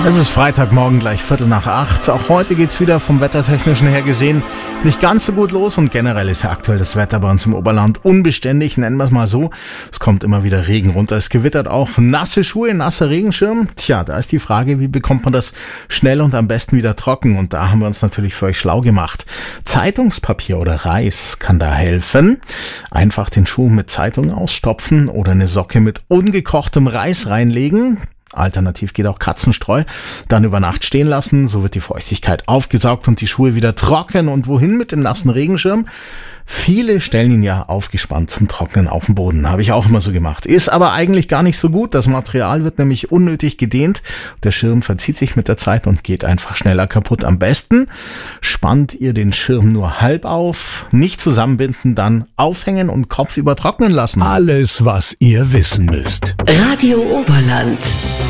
Es ist Freitagmorgen, gleich 7:45. Auch heute geht's wieder vom Wettertechnischen her gesehen nicht ganz so gut los und generell ist ja aktuell das Wetter bei uns im Oberland unbeständig, nennen wir es mal so. Es kommt immer wieder Regen runter, es gewittert auch, nasse Schuhe, nasser Regenschirm. Tja, da ist die Frage, wie bekommt man das schnell und am besten wieder trocken? Und da haben wir uns natürlich für euch schlau gemacht. Zeitungspapier oder Reis kann da helfen. Einfach den Schuh mit Zeitung ausstopfen oder eine Socke mit ungekochtem Reis reinlegen. Alternativ geht auch Katzenstreu. Dann über Nacht stehen lassen, so wird die Feuchtigkeit aufgesaugt und die Schuhe wieder trocken. Und wohin mit dem nassen Regenschirm? Viele stellen ihn ja aufgespannt zum Trocknen auf den Boden. Habe ich auch immer so gemacht. Ist aber eigentlich gar nicht so gut. Das Material wird nämlich unnötig gedehnt. Der Schirm verzieht sich mit der Zeit und geht einfach schneller kaputt. Am besten spannt ihr den Schirm nur halb auf, nicht zusammenbinden, dann aufhängen und kopfüber trocknen lassen. Alles, was ihr wissen müsst. Radio Oberland.